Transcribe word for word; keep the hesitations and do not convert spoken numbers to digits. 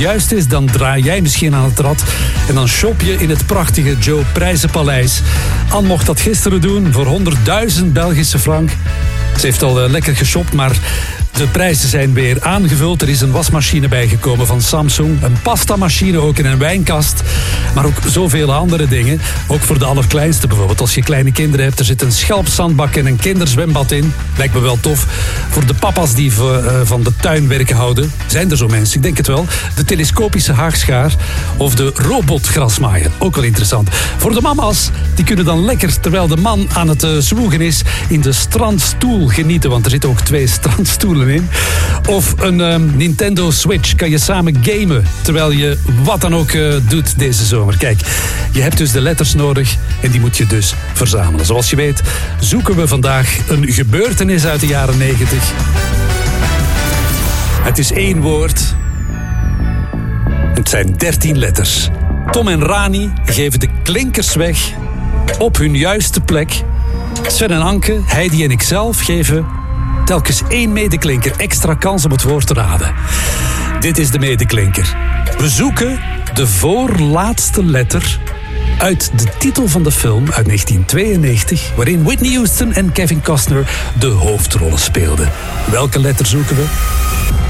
juist is, dan draai jij misschien aan het rad en dan shop je in het prachtige Joe Prijzenpaleis. Anne mocht dat gisteren doen voor honderdduizend Belgische frank. Ze heeft al uh, lekker geshopt, maar de prijzen zijn weer aangevuld. Er is een wasmachine bijgekomen van Samsung, een pastamachine ook in een wijnkast, maar ook zoveel andere dingen. Ook voor de allerkleinste bijvoorbeeld. Als je kleine kinderen hebt, er zit een schelpzandbak en een kinderzwembad in. Lijkt me wel tof. Voor de papa's die uh, van de tuinwerken houden. Zijn er zo mensen? Ik denk het wel. De telescopische haagschaar of de robotgrasmaaier. Ook wel interessant. Voor de mama's, die kunnen dan lekker, terwijl de man aan het uh, zwoegen is, in de strandstoel genieten. Want er zitten ook twee strandstoelen in. Of een um, Nintendo Switch. Kan je samen gamen terwijl je wat dan ook uh, doet deze zomer. Kijk, je hebt dus de letters nodig en die moet je dus verzamelen. Zoals je weet zoeken we vandaag een gebeurtenis uit de jaren negentig. Het is één woord. Het zijn dertien letters. Tom en Rani geven de klinkers weg op hun juiste plek. Sven en Anke, Heidi en ikzelf geven telkens één medeklinker extra kans om het woord te raden. Dit is de medeklinker. We zoeken de voorlaatste letter uit de titel van de film uit negentien tweeënnegentig... waarin Whitney Houston en Kevin Costner de hoofdrollen speelden. Welke letter zoeken we?